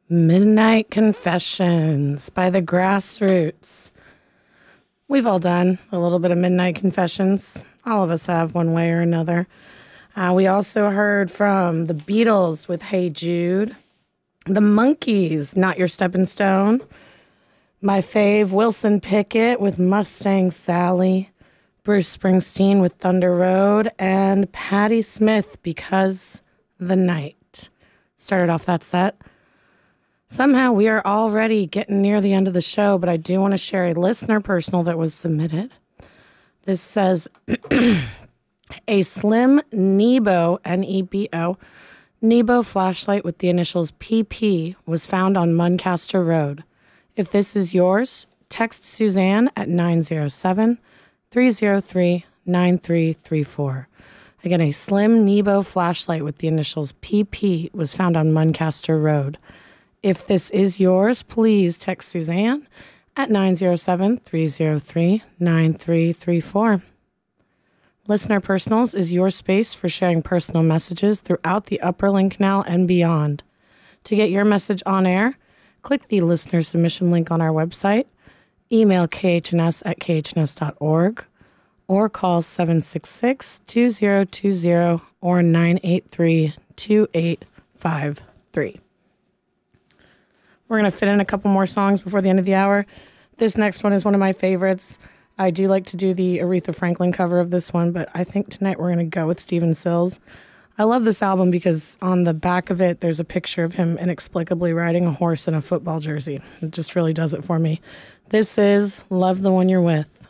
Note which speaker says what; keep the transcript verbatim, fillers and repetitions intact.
Speaker 1: Midnight Confessions by the Grassroots. We've all done a little bit of Midnight Confessions. All of us have one way or another. Uh, we also heard from the Beatles with Hey Jude. The Monkees, Not Your Stepping Stone. My fave, Wilson Pickett with Mustang Sally. Bruce Springsteen with Thunder Road. And Patti Smith, Because the Night. Started off that set. Somehow we are already getting near the end of the show, but I do want to share a listener personal that was submitted. This says, a slim Nebo, N E B O, Nebo flashlight with the initials P P was found on Muncaster Road. If this is yours, text Suzanne at nine zero seven, three zero three, nine three three four. Again, a slim Nebo flashlight with the initials P P was found on Muncaster Road. If this is yours, please text Suzanne at nine zero seven, three zero three, nine three three four. Listener Personals is your space for sharing personal messages throughout the Upper Lynn Canal and beyond. To get your message on air, click the listener submission link on our website, email k h n s at k h n s dot org, or call seven six six, two zero two zero or nine eight three, two eight five three. We're going to fit in a couple more songs before the end of the hour. This next one is one of my favorites. I do like to do the Aretha Franklin cover of this one, but I think tonight we're going to go with Stephen Stills. I love this album because on the back of it, there's a picture of him inexplicably riding a horse in a football jersey. It just really does it for me. This is Love the One You're With.